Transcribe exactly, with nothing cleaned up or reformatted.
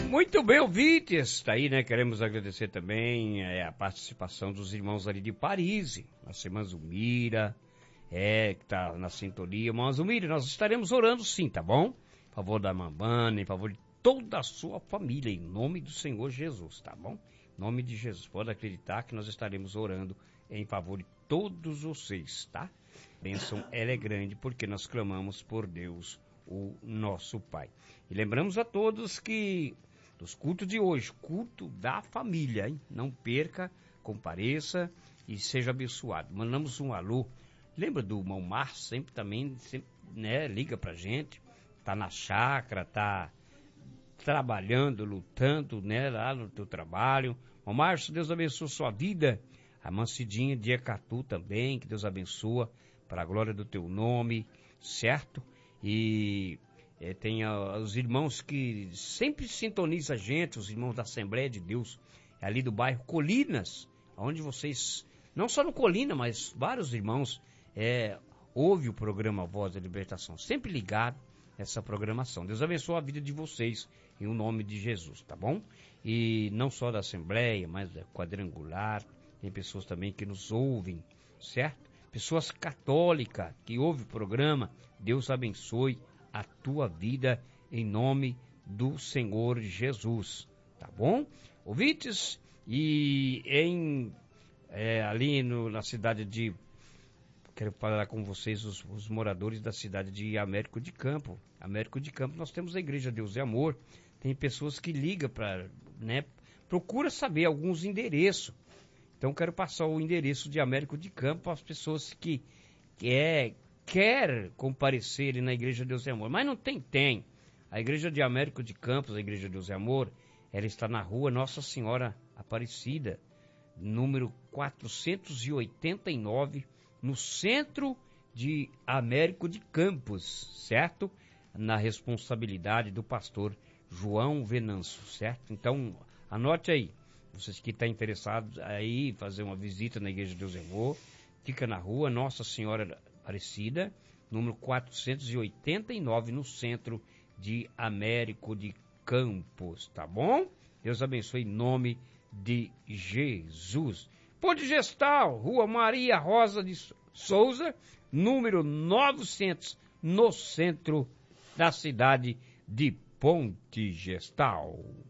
Muito bem, ouvintes, está aí, né? Queremos agradecer também é, a participação dos irmãos ali de Paris, nossa irmã Zumira, é, que está na sintonia. Irmã Zumira, nós estaremos orando sim, tá bom? Em favor da Mambana, em favor de toda a sua família, em nome do Senhor Jesus, tá bom? Em nome de Jesus, pode acreditar que nós estaremos orando em favor de todos vocês, tá? A bênção, ela é grande, porque nós clamamos por Deus, o nosso Pai. E lembramos a todos que dos cultos de hoje, culto da família, hein? Não perca, compareça e seja abençoado. Mandamos um alô. Lembra do irmão Márcio? Sempre também, sempre, né? Liga pra gente. Tá na chácara, tá trabalhando, lutando, né? Lá no teu trabalho. Irmão Márcio, Deus abençoe sua vida. A Mancidinha de Ecatu também, que Deus abençoa para a glória do teu nome, certo? E é, tem a, os irmãos que sempre sintonizam a gente, os irmãos da Assembleia de Deus, ali do bairro Colinas, onde vocês, não só no Colina, mas vários irmãos, é, ouvem o programa Voz da Libertação, sempre ligado nessa programação. Deus abençoe a vida de vocês, em o nome de Jesus, tá bom? E não só da Assembleia, mas da Quadrangular, tem pessoas também que nos ouvem, certo? Pessoas católicas que ouvem o programa, Deus abençoe a tua vida em nome do Senhor Jesus, tá bom? Ouvintes, e em, é, ali no, na cidade de, quero falar com vocês, os, os moradores da cidade de Américo de Campo. Américo de Campo, nós temos a Igreja Deus e Amor, tem pessoas que ligam para, né, procura saber alguns endereços. Então, quero passar o endereço de Américo de Campo para as pessoas que é, quer comparecerem na Igreja Deus e Amor. Mas não tem, tem. A Igreja de Américo de Campos, a Igreja Deus e Amor, ela está na rua Nossa Senhora Aparecida, número quatrocentos e oitenta e nove, no centro de Américo de Campos, certo? Na responsabilidade do pastor João Venâncio, certo? Então, anote aí. Vocês que estão interessados aí em fazer uma visita na Igreja de Deus e Amor, fica na rua Nossa Senhora Aparecida, número quatrocentos e oitenta e nove, no centro de Américo de Campos, tá bom? Deus abençoe em nome de Jesus. Ponte Gestal, Rua Maria Rosa de Souza, número novecentos, no centro da cidade de Ponte Gestal.